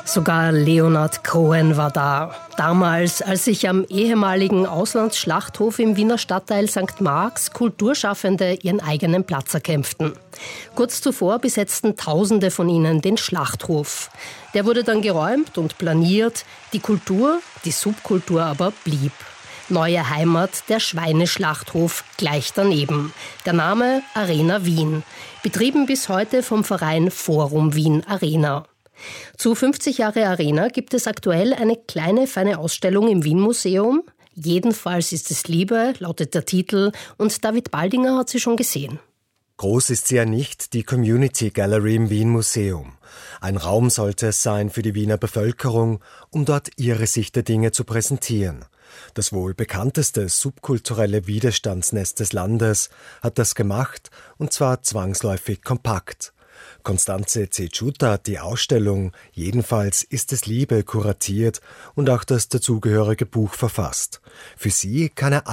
Sogar Leonard Cohen war da. Damals, als sich am ehemaligen Auslandsschlachthof im Wiener Stadtteil St. Marx Kulturschaffende ihren eigenen Platz erkämpften. Kurz zuvor besetzten Tausende von ihnen den Schlachthof. Der wurde dann geräumt und planiert. Die Kultur, die Subkultur aber blieb. Neue Heimat, der Schweineschlachthof gleich daneben. Der Name Arena Wien. Betrieben bis heute vom Verein Forum Wien Arena. Zu 50 Jahre Arena gibt es aktuell eine kleine, feine Ausstellung im Wien-Museum. Jedenfalls ist es Liebe, lautet der Titel, und David Baldinger hat sie schon gesehen. Groß ist sie ja nicht, die Community Gallery im Wien-Museum. Ein Raum sollte es sein für die Wiener Bevölkerung, um dort ihre Sicht der Dinge zu präsentieren. Das wohl bekannteste subkulturelle Widerstandsnest des Landes hat das gemacht, und zwar zwangsläufig kompakt. Constanze Ceciuta hat die Ausstellung Jedenfalls ist es Liebe kuratiert und auch das dazugehörige Buch verfasst. Für sie kann